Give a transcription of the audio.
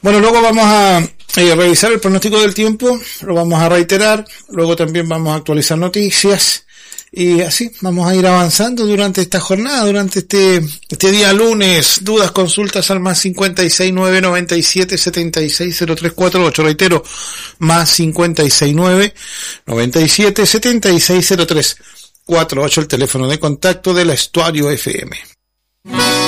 Bueno, luego vamos a revisar el pronóstico del tiempo, lo vamos a reiterar, luego también vamos a actualizar noticias y así vamos a ir avanzando durante esta jornada, durante este día lunes. Dudas, consultas al más 569 97 76 0348, reitero, más 569 97 76 0348, el teléfono de contacto del Estuario FM.